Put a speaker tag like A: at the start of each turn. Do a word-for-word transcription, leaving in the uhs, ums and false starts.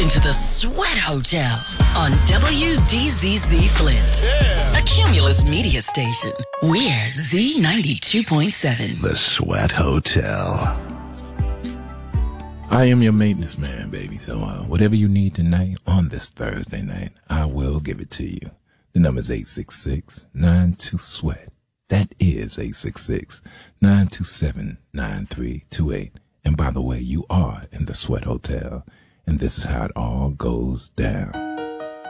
A: into the Sweat Hotel on W D Z Z Flint, yeah. A Cumulus media station. We're Z ninety-two point seven.
B: The Sweat Hotel.
C: I am your maintenance man, baby. So uh, whatever you need tonight on this Thursday night, I will give it to you. The number is eight six six, nine two, sweat. That is eight six six, nine two seven, nine three two eight. And by the way, you are in the Sweat Hotel, and this is how it all goes down.